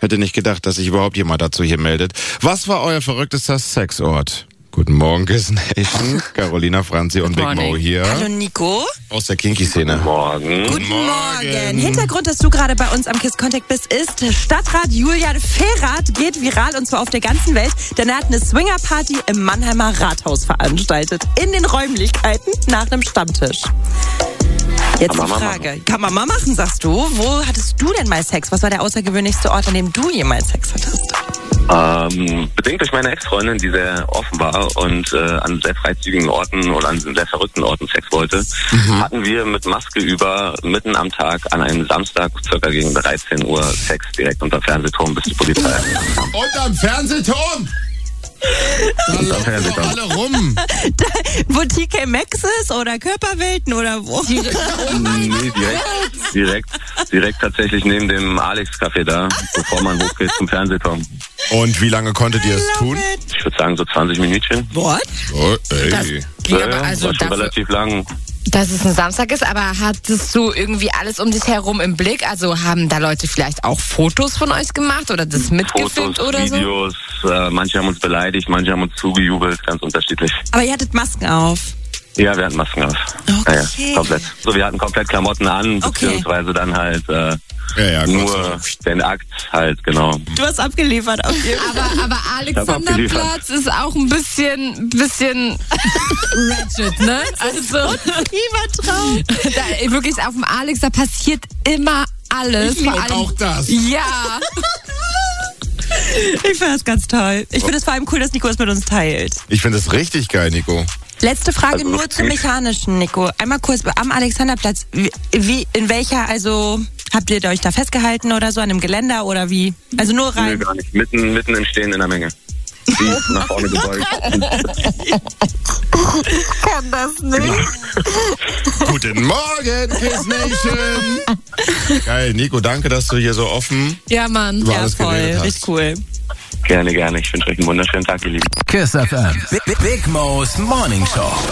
Hätte nicht gedacht, dass sich überhaupt jemand dazu hier meldet. Was war euer verrücktester Sexort? Guten Morgen, Kiss Nation. Carolina, Franzi und Big Mo hier. Hallo Nico. Aus der Kinky-Szene. Morgen. Guten Morgen. Hintergrund, dass du gerade bei uns am Kiss Contact bist, ist, Stadtrat Julian Ferrath geht viral und zwar auf der ganzen Welt, denn er hat eine Swingerparty im Mannheimer Rathaus veranstaltet. In den Räumlichkeiten nach einem Stammtisch. Jetzt die Frage, kann man mal machen, sagst du? Wo hattest du denn mal Sex? Was war der außergewöhnlichste Ort, an dem du jemals Sex hattest? Bedingt durch meine Ex-Freundin, die sehr offen war und an sehr freizügigen Orten oder an sehr verrückten Orten Sex wollte, hatten wir mit Maske über mitten am Tag an einem Samstag circa gegen 13 Uhr Sex direkt unter Fernsehturm, bis die Polizei kam. Unterm Fernsehturm! Da laufen doch alle rum. Wo TK Maxx ist oder Körperwelten oder wo? Nee, direkt tatsächlich neben dem Alex-Café da, bevor man hochgeht zum Fernsehturm. Und wie lange konntet ihr es tun? Ich würde sagen so 20 Minütchen. What? Oh, ey. War schon relativ lang. Dass es ein Samstag ist, aber hattest du irgendwie alles um dich herum im Blick? Also haben da Leute vielleicht auch Fotos von euch gemacht oder das mitgefilmt Fotos, oder Videos, manche haben uns beleidigt, manche haben uns zugejubelt, ganz unterschiedlich. Aber ihr hattet Masken auf. Ja, wir hatten Masken auf. Okay. Ja, komplett. So, wir hatten komplett Klamotten an, beziehungsweise dann halt nur den Akt halt, genau. Du hast abgeliefert auf jeden Fall. Aber Alexanderplatz ist auch ein bisschen ratchet, ne? Also da, wirklich auf dem Alex, da passiert immer alles. Ich mag auch das. Ja. Ich finde das ganz toll. Ich finde es vor allem cool, dass Nico es mit uns teilt. Ich finde das richtig geil, Nico. Letzte Frage nur zum Mechanischen, Nico. Einmal kurz am Alexanderplatz. In welcher, also habt ihr euch da festgehalten oder so, an einem Geländer oder wie? Also nur rein? Nee, gar nicht. Mitten im Stehen in der Menge. Die nach vorne gebeugt. Kann das nicht. Guten Morgen, Kiss Nation. Geil, Nico, danke, dass du hier so offen Ja, Mann. über Ja, alles voll. geredet hast. Richtig cool. Gerne. Ich wünsche euch einen wunderschönen Tag, ihr Lieben. Kiss FM. Big Mo's Morning Show.